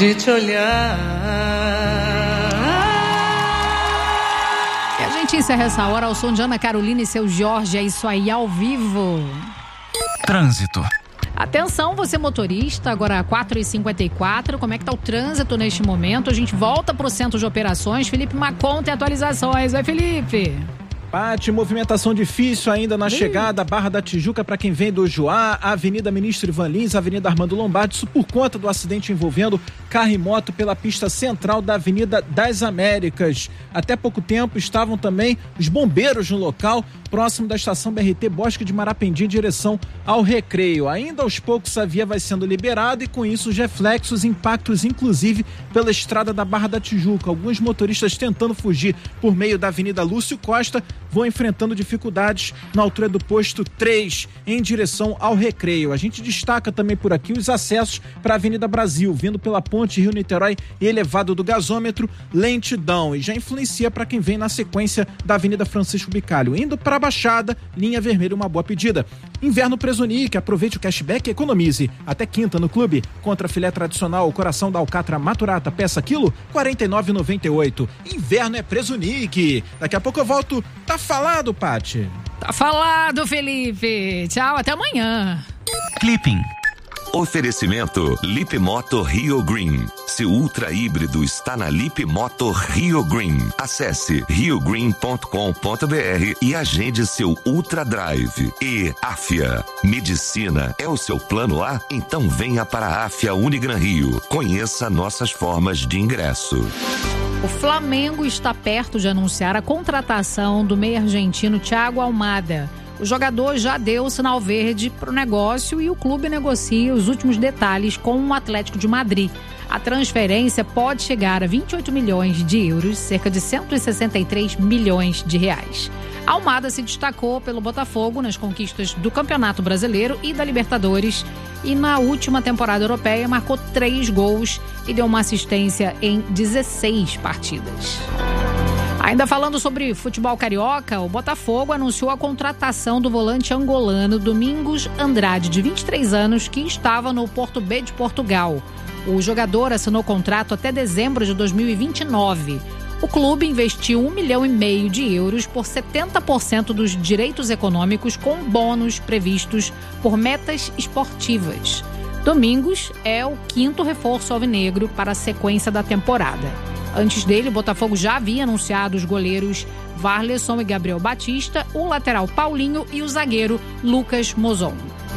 de te olhar. E a gente encerra essa hora ao som de Ana Carolina e seu Jorge. É isso aí, ao vivo. Trânsito. Atenção, você motorista, agora 4h54, como é que tá o trânsito neste momento? A gente volta pro centro de operações. Felipe Macon tem atualizações. Vai, Felipe. Pati, movimentação difícil ainda na chegada, Barra da Tijuca para quem vem do Joá, Avenida Ministro Ivan Lins, Avenida Armando Lombardi, isso por conta do acidente envolvendo carro e moto pela pista central da Avenida das Américas. Até pouco tempo estavam também os bombeiros no local, próximo da estação BRT Bosque de Marapendi, em direção ao Recreio. Ainda aos poucos a via vai sendo liberada e com isso os reflexos, impactos inclusive pela estrada da Barra da Tijuca. Alguns motoristas tentando fugir por meio da Avenida Lúcio Costa vão enfrentando dificuldades na altura do posto 3 em direção ao Recreio. A gente destaca também por aqui os acessos para a Avenida Brasil, vindo pela Ponte Rio-Niterói e elevado do gasômetro, lentidão, e já influencia para quem vem na sequência da Avenida Francisco Bicalho. Indo para a Baixada, linha vermelha, uma boa pedida. Inverno Presonic, aproveite o cashback e economize. Até quinta no clube, contra filé tradicional, coração da alcatra maturata, peça quilo, R$ 49,98. Inverno é Presonic. Daqui a pouco eu volto. Tá falado, Pati? Tá falado, Felipe. Tchau, até amanhã. Clipping. Oferecimento Lip Moto Rio Green. Seu ultra híbrido está na Lip Moto Rio Green. Acesse riogreen.com.br e agende seu Ultra Drive. E Afia. Medicina é o seu plano A? Então venha para a Afia Unigran Rio. Conheça nossas formas de ingresso. O Flamengo está perto de anunciar a contratação do meio argentino Thiago Almada. O jogador já deu o sinal verde para o negócio e o clube negocia os últimos detalhes com o Atlético de Madrid. A transferência pode chegar a 28 milhões de euros, cerca de 163 milhões de reais. Almada se destacou pelo Botafogo nas conquistas do Campeonato Brasileiro e da Libertadores e na última temporada europeia marcou 3 gols e deu uma assistência em 16 partidas. Ainda falando sobre futebol carioca, o Botafogo anunciou a contratação do volante angolano Domingos Andrade, de 23 anos, que estava no Porto B de Portugal. O jogador assinou contrato até dezembro de 2029. O clube investiu 1,5 milhão de euros por 70% dos direitos econômicos com bônus previstos por metas esportivas. Domingos é o 5º reforço alvinegro para a sequência da temporada. Antes dele, o Botafogo já havia anunciado os goleiros Varlesson e Gabriel Batista, o lateral Paulinho e o zagueiro Lucas Mozon.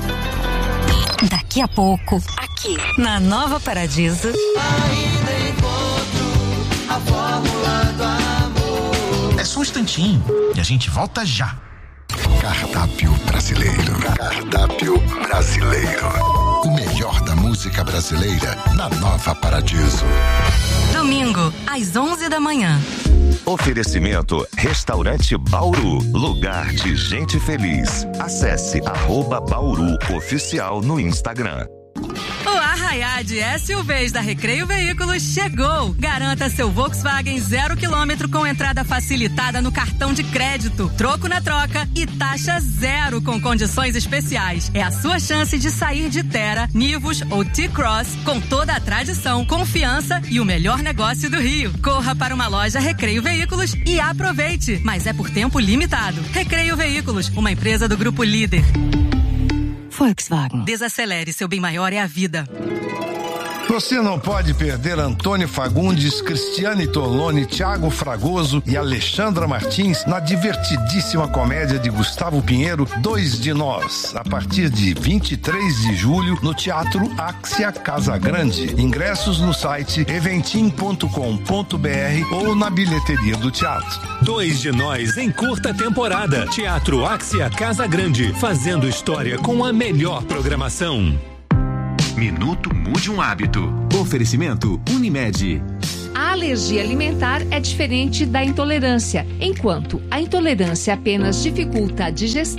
Daqui a pouco, aqui na Nova Paradiso. Ainda encontro a fórmula do amor. É só um instantinho e a gente volta já. Cardápio brasileiro. Cardápio brasileiro. O melhor da música brasileira na Nova Paradiso. Domingo, às 11 da manhã. Oferecimento Restaurante Bauru, lugar de gente feliz. Acesse @Bauru Oficial no Instagram. O Arraiá de SUVs da Recreio Veículos chegou. Garanta seu Volkswagen 0 km com entrada facilitada no cartão de crédito, troco na troca e taxa zero com condições especiais. É a sua chance de sair de Terra, Nivus ou T-Cross com toda a tradição, confiança e o melhor negócio do Rio. Corra para uma loja Recreio Veículos e aproveite, mas é por tempo limitado. Recreio Veículos, uma empresa do Grupo Líder. Volkswagen. Desacelere, seu bem maior é a vida. Você não pode perder Antônio Fagundes, Cristiane Torlone, Thiago Fragoso e Alexandra Martins na divertidíssima comédia de Gustavo Pinheiro, Dois de Nós, a partir de 23 de julho no Teatro Axia Casagrande. Ingressos no site eventim.com.br ou na bilheteria do teatro. Dois de Nós em curta temporada. Teatro Axia Casagrande, fazendo história com a melhor programação. Minuto Mude um Hábito. Oferecimento Unimed. A alergia alimentar é diferente da intolerância. Enquanto a intolerância apenas dificulta a digestão,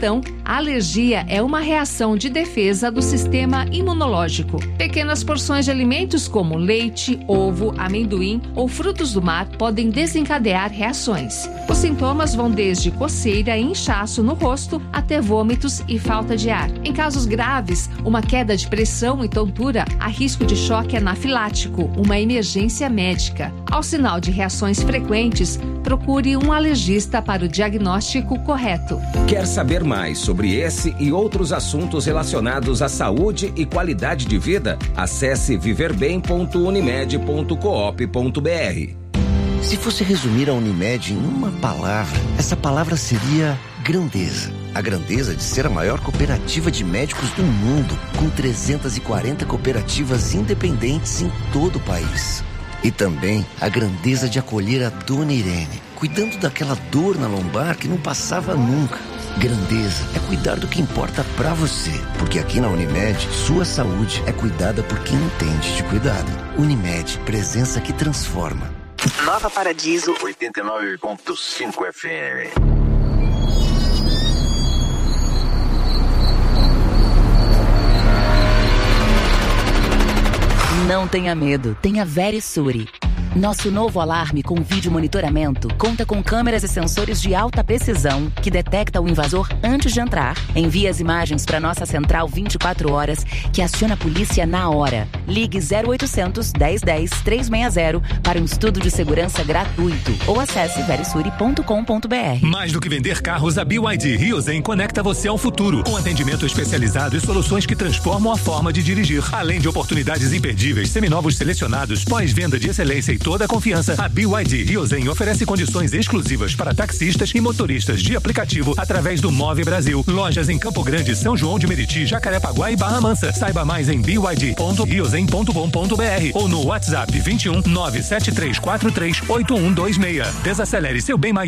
A alergia é uma reação de defesa do sistema imunológico. Pequenas porções de alimentos como leite, ovo, amendoim ou frutos do mar podem desencadear reações. Os sintomas vão desde coceira e inchaço no rosto até vômitos e falta de ar. Em casos graves, uma queda de pressão e tontura, há risco de choque anafilático, uma emergência médica. Ao sinal de reações frequentes, procure um alergista para o diagnóstico correto. Quer saber mais sobre esse e outros assuntos relacionados à saúde e qualidade de vida? Acesse viverbem.unimed.coop.br. Se fosse resumir a Unimed em uma palavra, essa palavra seria grandeza. A grandeza de ser a maior cooperativa de médicos do mundo, com 340 cooperativas independentes em todo o país. E também a grandeza de acolher a Dona Irene, cuidando daquela dor na lombar que não passava nunca. Grandeza é cuidar do que importa pra você, porque aqui na Unimed, sua saúde é cuidada por quem entende de cuidado. Unimed, presença que transforma. Nova Paradiso 89.5 FM. Não tenha medo, tenha Verisure. Nosso novo alarme com vídeo monitoramento conta com câmeras e sensores de alta precisão que detecta o invasor antes de entrar, envia as imagens para nossa central 24 horas que aciona a polícia na hora. Ligue 0800 1010 360 para um estudo de segurança gratuito ou acesse verisure.com.br. Mais do que vender carros, a BYD Rio Zen conecta você ao futuro, com atendimento especializado e soluções que transformam a forma de dirigir. Além de oportunidades imperdíveis, seminovos selecionados, pós-venda de excelência e toda a confiança, a BYD Rio Zen oferece condições exclusivas para taxistas e motoristas de aplicativo através do Move Brasil. Lojas em Campo Grande, São João de Meriti, Jacarepaguá e Barra Mansa. Saiba mais em byd.riozen.com.br ou no WhatsApp 21 973438126. Desacelere seu bem maior.